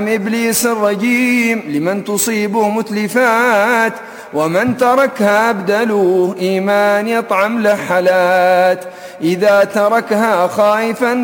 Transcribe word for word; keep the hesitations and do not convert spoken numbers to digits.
إبليس الرجيم لمن تصيبه متلفات، ومن تركها أبدلوه إيمان يطعم له حلات. إذا تركها خائفا